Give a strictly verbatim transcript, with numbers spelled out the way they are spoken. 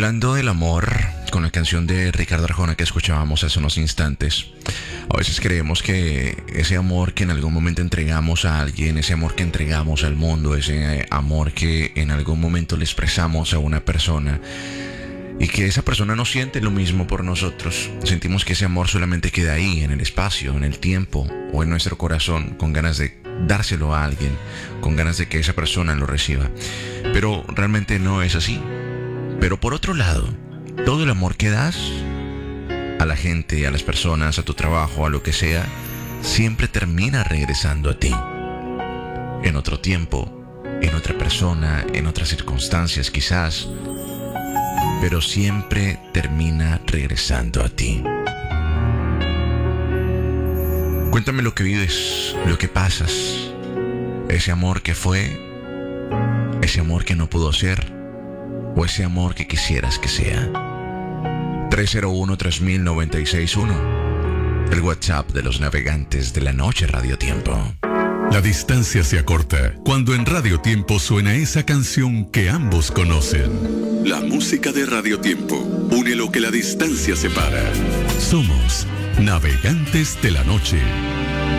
Hablando del amor, con la canción de Ricardo Arjona que escuchábamos hace unos instantes, a veces creemos que ese amor que en algún momento entregamos a alguien, ese amor que entregamos al mundo, ese amor que en algún momento le expresamos a una persona y que esa persona no siente lo mismo por nosotros, sentimos que ese amor solamente queda ahí, en el espacio, en el tiempo o en nuestro corazón, con ganas de dárselo a alguien, con ganas de que esa persona lo reciba. Pero realmente no es así. Pero por otro lado, todo el amor que das a la gente, a las personas, a tu trabajo, a lo que sea, siempre termina regresando a ti. En otro tiempo, en otra persona, en otras circunstancias quizás, pero siempre termina regresando a ti. Cuéntame lo que vives, lo que pasas, ese amor que fue, ese amor que no pudo ser, o ese amor que quisieras que sea. tres cero uno, tres mil, noventa y seis uno, el WhatsApp de los navegantes de la noche Radio Tiempo. La distancia se acorta cuando en Radio Tiempo suena esa canción que ambos conocen. La música de Radio Tiempo une lo que la distancia separa. Somos navegantes de la noche.